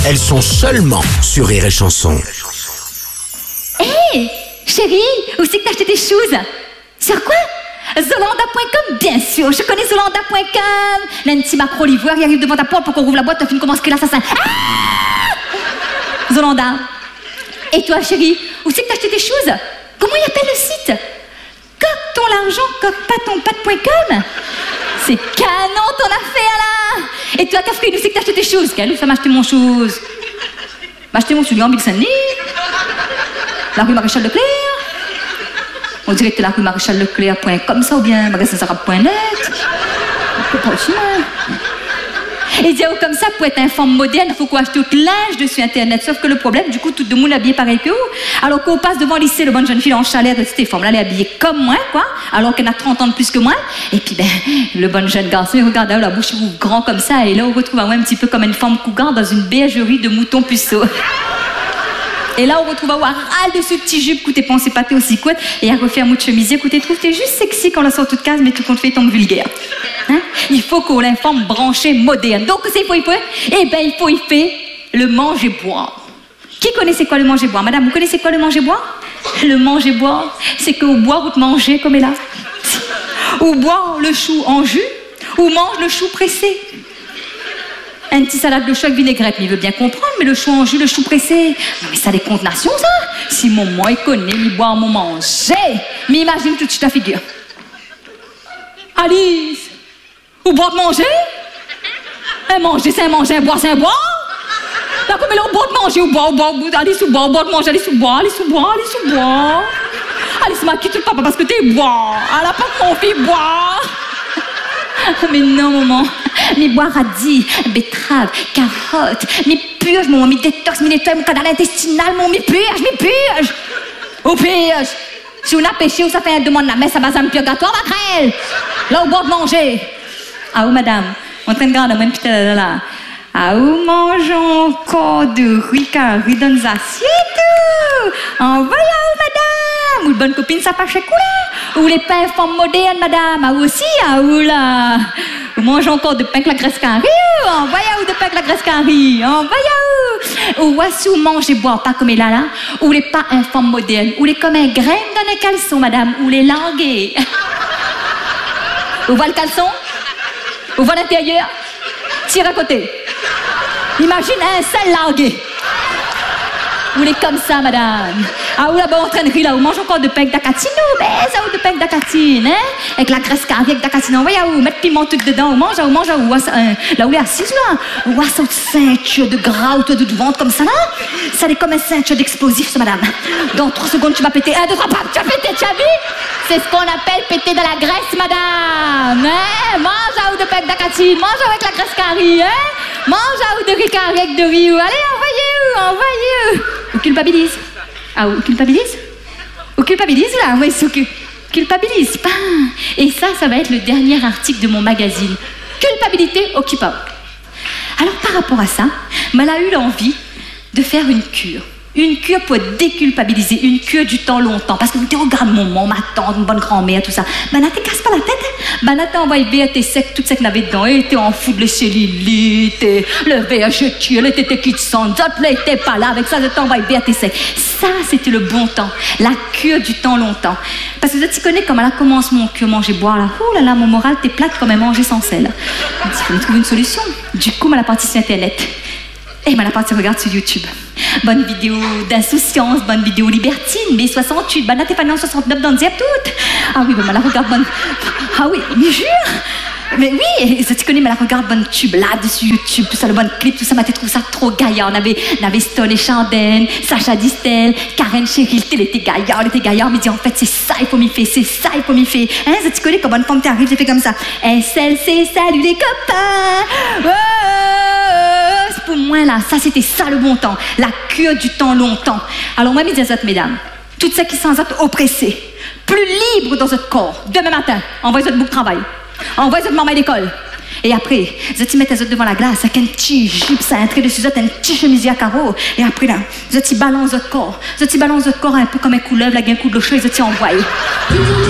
elles sont seulement sur Rire et Chanson. Hé, chérie, où c'est que t'as acheté tes choses? Sur quoi? Zolanda.com, bien sûr, je connais Zolanda.com. Là, un petit macro livreur, il arrive devant ta porte pour qu'on rouvre la boîte, t'as fait une commence que l'assassin. Ah! Zolanda. Et toi, chérie, où c'est que t'as acheté tes choses? Comment il appelle le site? Coque ton l'argent, coquepatonpatte.com. C'est canon ton affaire là. Et toi, Catherine, où c'est que t'as acheté tes choses? Où ça m'a acheté mon chose? M'a acheté mon soulier en Ville-Saint-Denis, la rue Maréchal Leclerc. On dirait que c'est la rue Maréchal Leclerc.com ça ou bien magasin-sarabe.net. C'est pas aussi mal. Et dire comme ça, pour être une femme moderne, il faut qu'on achète tout linge dessus Internet. Sauf que le problème, du coup, tout le monde est habillé pareil que vous. Alors qu'on passe devant le lycée, le bonne jeune fille en chalet de cette femme-là, elle est habillée comme moi, quoi. Alors qu'elle a 30 ans de plus que moi. Et puis, ben, le bon jeune garçon, il regarde la bouche ouvre grand comme ça. Et là, on retrouve un petit peu comme une femme cougar dans une bergerie de moutons puceaux. Et là, on retrouve un râle de ce petit jupe, écoutez, pensez pas t'es aussi couette, et à refaire mot de chemisier, écoutez, trouve t'es juste sexy quand on la sort toute case, mais tout compte fait tombe vulgaire. Hein? Il faut qu'on l'informe branchée moderne. Donc, c'est il faut, eh ben, il faut y faire le manger-boire. Qui connaissait quoi le manger-boire? Madame, vous connaissez quoi le manger-boire? Le manger-boire, c'est qu'au boire, vous te mangez comme est là. Ou boire le chou en jus, ou mange le chou pressé. Un petit salade de chou avec vinaigrette, mais il veut bien comprendre, mais le chou en jus, le chou pressé. Non, mais ça a des contenations, ça. Si mon moi, il connaît, il boit mon manger. Mais imagine tout de suite la figure. Alice, ou boire de manger? Un manger, c'est un manger, un boire, c'est un boire? Là, comme il est au boire de manger, ou boire, Alice, ou boire de manger, Alice, ou boire, Alice, ou boire, Alice, ou boire. Alice m'a quitté le papa parce que t'es boire. Elle a pas mon fils boire. Mais non, maman, mes bois radis, betteraves, carottes, mes purges, maman, mes détox, mes nettoie, mon canal intestinal, mes purges. Au purge. Si on a péché ou ça fait un demande la messe à base d'un purgatoire, ma crêle. Là, au bord de manger. Ah, oui, madame, on train de garder, même putain, là. Ah, où mangeons encore de riz dans les assiettes? Envoyez, madame! Ou une bonne copine, ça pas chez couleur? Ou les pains femmes modernes, madame? Ah, aussi, ah, ou là? Ou mangeons encore de pain avec la graisse carrée? Envoyez, ou de pain avec la graisse carrée? Envoyez, ou voici ou manger boire, pas comme il là, ou les pas un femme moderne, ou les comme un grain dans les caleçons, madame, ou les langues. Ou voit le caleçon? Ou voit l'intérieur? Tire à côté. Imagine un seul largué. Vous êtes comme ça, madame. Ah, ou là-bas, en train de rire, là, on mange encore de pain d'acatine, mais ça, ou de pain d'acatine, hein? Avec la graisse carrée, avec d'acatine, on va y aller, mettre piment tout dedans, on mange, là, où il est assis, là. Ou cette ceinture de gras ou de ventre comme ça, là. Ça est comme une ceinture d'explosif, ça, madame. Dans 3 secondes, tu vas péter. 1, 2, 3, tu vas péter, tu as vu? C'est ce qu'on appelle péter de la graisse, madame. Hein? Mange, ou de pain d'acatine, mange avec la graisse carrée, hein? Mange, ou de riz carré avec de riz, allez, envoyez. Ou culpabilise. Ah, ou culpabilise? Ou culpabilise, là? Oui, c'est culpabilise. Et ça va être le dernier article de mon magazine. Culpabilité occupable. Alors, par rapport à ça, elle a eu l'envie de faire une cure. Une cure pour déculpabiliser, une cure du temps longtemps. Parce que tu regardes maman, ma tante, une bonne grand-mère, tout ça. Ben là, te casse pas la tête. Ben là, t'es envoyé BRT sec, tout ce qu'il y avait dedans. Et t'es en fou de le cellulite, le VHT, elle était quitte sans dot, là, t'es pas là. Avec ça, je t'envoie BRT sec. Ça, c'était le bon temps. La cure du temps longtemps. Parce que tu connais comment là commence mon cure manger boire là. Ouh là là, mon moral, t'es plate comme un manger sans sel. Il faut me trouver une solution. Du coup, elle a parti sur Internet. Et elle a parti regarde sur YouTube. Bonne vidéo d'insouciance, bonne vidéo libertine, mai 68, ben là t'es pas né en 69 dans le diable toute. Ah oui, ben là regarde bonne. Ah oui, mais jure. Mais oui, ça tu connais, mais là regarde bonne tube là dessus YouTube, tout ça, le bon clip, tout ça, mais tu trouves ça trop gaillard. On avait Stone et Chandelle, Sacha Distel, Karen Cheryl, elle était gaillard, mais dit en fait c'est ça, il faut m'y faire, c'est ça, il faut m'y faire. Hein, ça tu connais, comme bonne femme t'arrives, j'ai fait comme ça. SLC, salut les copains. Pour moi là, ça c'était ça le bon temps, la cure du temps longtemps. Alors moi, mesdames et mesdames, toutes celles qui sont oppressées, plus libres dans votre corps, demain matin, envoyez votre bouc de travail, envoyez votre maman à l'école. Et après, vous allez mettre les autres devant la glace avec un petit jupe, ça un trait dessus, un petit chemisier à carreaux. Et après là, vous allez balancer votre corps, un peu comme un couleuvre, avec un coup de l'eau chaud, vous allez envoyer.